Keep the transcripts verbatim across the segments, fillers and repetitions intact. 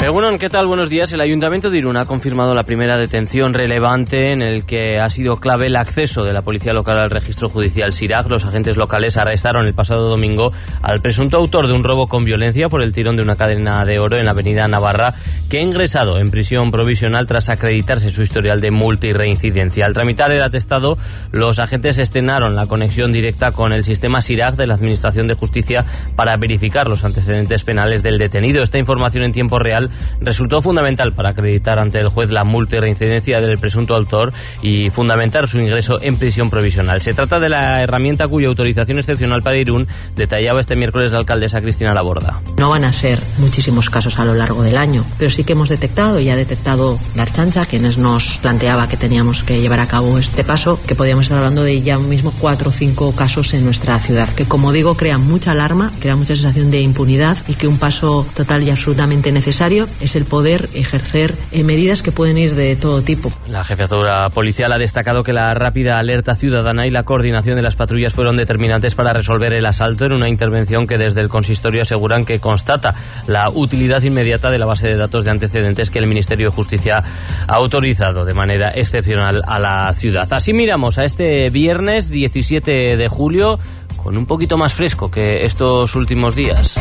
Egunon, ¿qué tal? Buenos días. El Ayuntamiento de Irún ha confirmado la primera detención relevante en el que ha sido clave el acceso de la policía local al registro judicial SIRAG. Los agentes locales arrestaron el pasado domingo al presunto autor de un robo con violencia por el tirón de una cadena de oro en la avenida Navarra, que ha ingresado en prisión provisional tras acreditarse su historial de multirreincidencia. Al tramitar el atestado, los agentes estrenaron la conexión directa con el sistema SIRAG de la Administración de Justicia para verificar los antecedentes penales del detenido. Esta información en tiempo real resultó fundamental para acreditar ante el juez la multirreincidencia del presunto autor y fundamentar su ingreso en prisión provisional. Se trata de la herramienta cuya autorización excepcional para Irún detallaba este miércoles la alcaldesa Cristina Laborda. No van a ser muchísimos casos a lo largo del año, pero sí que hemos detectado, y ha detectado la Ertzaintza, quienes nos planteaba que teníamos que llevar a cabo este paso, que podíamos estar hablando de ya mismo cuatro o cinco casos en nuestra ciudad, que como digo crean mucha alarma, crea mucha sensación de impunidad y que un paso total y absolutamente necesario es el poder ejercer eh, medidas que pueden ir de todo tipo. La jefatura policial ha destacado que la rápida alerta ciudadana y la coordinación de las patrullas fueron determinantes para resolver el asalto en una intervención que desde el consistorio aseguran que constata la utilidad inmediata de la base de datos de antecedentes que el Ministerio de Justicia ha autorizado de manera excepcional a la ciudad. Así miramos a este viernes diecisiete de julio con un poquito más fresco que estos últimos días.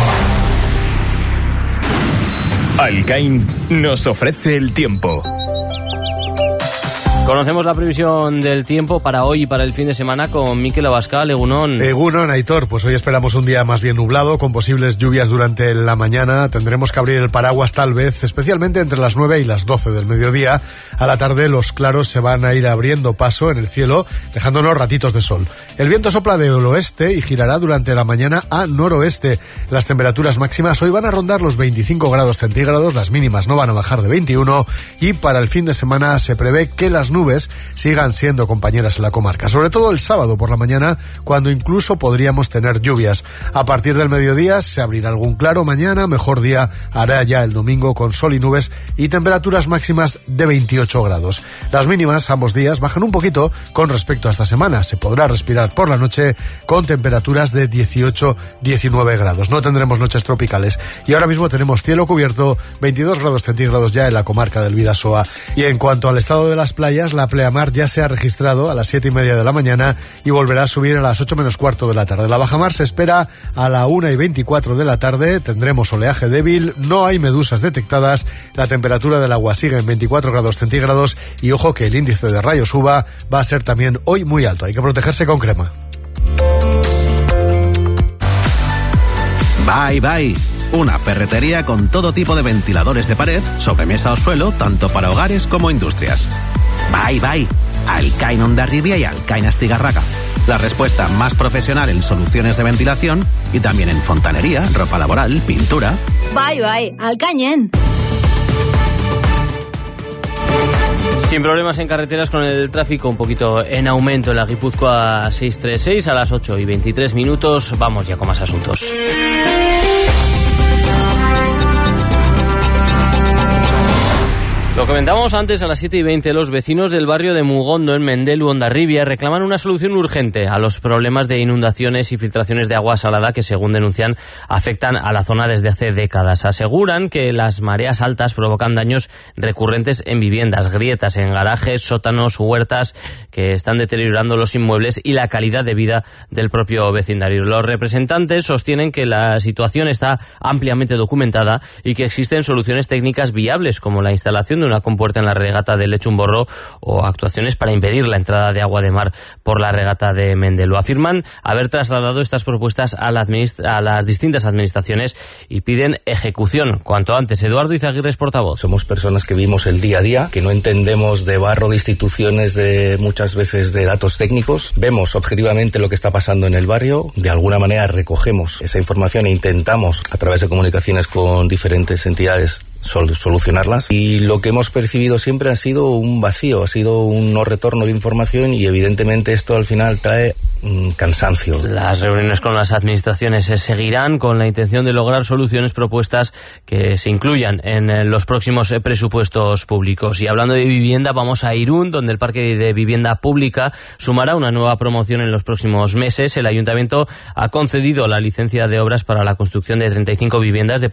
Alcain nos ofrece el tiempo. Conocemos la previsión del tiempo para hoy y para el fin de semana con Mikel Abascal. Egunon. Egunon, Aitor. Pues hoy esperamos un día más bien nublado, con posibles lluvias durante la mañana. Tendremos que abrir el paraguas tal vez, especialmente entre las nueve y las doce del mediodía. A la tarde los claros se van a ir abriendo paso en el cielo, dejándonos ratitos de sol. El viento sopla del oeste y girará durante la mañana a noroeste. Las temperaturas máximas hoy van a rondar los veinticinco grados centígrados, las mínimas no van a bajar de veintiuno, y para el fin de semana se prevé que las nubes sigan siendo compañeras en la comarca, sobre todo el sábado por la mañana, cuando incluso podríamos tener lluvias. A partir del mediodía se abrirá algún claro mañana, mejor día hará ya el domingo con sol y nubes y temperaturas máximas de veintiocho grados. Las mínimas ambos días bajan un poquito con respecto a esta semana. Se podrá respirar por la noche con temperaturas de dieciocho a diecinueve grados. No tendremos noches tropicales y ahora mismo tenemos cielo cubierto, veintidós grados centígrados ya en la comarca del Bidasoa. Y en cuanto al estado de las playas, la pleamar ya se ha registrado a las siete y media de la mañana y volverá a subir a las ocho menos cuarto de la tarde. La bajamar se espera a la una y veinticuatro de la tarde. Tendremos oleaje débil, no hay medusas detectadas, la temperatura del agua sigue en veinticuatro grados centígrados y ojo que el índice de rayos U V A va a ser también hoy muy alto. Hay que protegerse con crema. Bye Bye, una ferretería con todo tipo de ventiladores de pared, sobremesa o suelo, tanto para hogares como industrias. Bye Bye, Alcain Hondarribia y Alcain Astigarraga. La respuesta más profesional en soluciones de ventilación y también en fontanería, ropa laboral, pintura. Bye Bye, Alcañen. Sin problemas en carreteras, con el tráfico un poquito en aumento en la Guipúzcoa seiscientos treinta y seis a las ocho y veintitrés minutos. Vamos ya con más asuntos. Lo comentamos antes, a las siete y veinte, los vecinos del barrio de Mugondo, en Mendelu, Hondarribia, reclaman una solución urgente a los problemas de inundaciones y filtraciones de agua salada que, según denuncian, afectan a la zona desde hace décadas. Aseguran que las mareas altas provocan daños recurrentes en viviendas, grietas en garajes, sótanos, huertas, que están deteriorando los inmuebles y la calidad de vida del propio vecindario. Los representantes sostienen que la situación está ampliamente documentada y que existen soluciones técnicas viables, como la instalación de una compuerta en la regata de Lechumborro o actuaciones para impedir la entrada de agua de mar por la regata de Mendelu. Afirman haber trasladado estas propuestas a, la administ- a las distintas administraciones y piden ejecución cuanto antes. Eduardo Izaguirre es portavoz. Somos personas que vivimos el día a día, que no entendemos de barro, de instituciones, de muchas veces de datos técnicos. Vemos objetivamente lo que está pasando en el barrio, de alguna manera recogemos esa información e intentamos, a través de comunicaciones con diferentes entidades, solucionarlas, y lo que hemos percibido siempre ha sido un vacío, ha sido un no retorno de información y evidentemente esto al final trae mmm, cansancio. Las reuniones con las administraciones se seguirán con la intención de lograr soluciones propuestas que se incluyan en los próximos presupuestos públicos. Y hablando de vivienda, vamos a Irún, donde el parque de vivienda pública sumará una nueva promoción en los próximos meses. El ayuntamiento ha concedido la licencia de obras para la construcción de treinta y cinco viviendas de